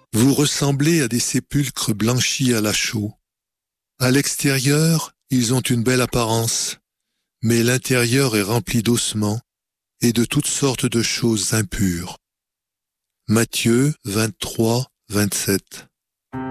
Vous ressemblez à des sépulcres blanchis à la chaux. À l'extérieur, ils ont une belle apparence, mais l'intérieur est rempli d'ossements et de toutes sortes de choses impures. Matthieu 23, 27.